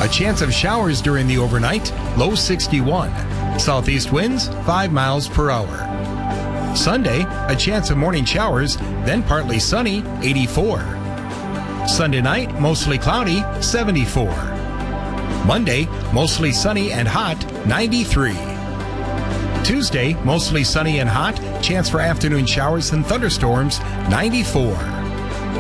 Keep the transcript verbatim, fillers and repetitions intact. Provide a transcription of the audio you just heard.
A chance of showers during the overnight, low sixty-one. Southeast winds, five miles per hour. Sunday, a chance of morning showers, then partly sunny, eighty-four. Sunday night, mostly cloudy, seventy-four. Monday, mostly sunny and hot, ninety-three. Tuesday, mostly sunny and hot, chance for afternoon showers and thunderstorms, ninety-four.